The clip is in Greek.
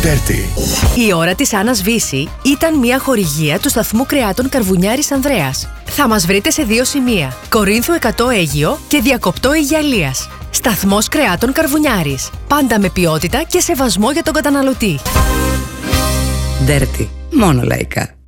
Dirty. Η ώρα της Άννας Βύση ήταν μια χορηγία του σταθμού κρεάτων Καρβουνιάρης Ανδρέας. Θα μας βρείτε σε 2 σημεία: Κορίνθου 100 Αίγυο και Διακοπτό Αιγιαλίας. Σταθμός κρεάτων Καρβουνιάρης. Πάντα με ποιότητα και σεβασμό για τον καταναλωτή. Dirty. Μόνο λαϊκά.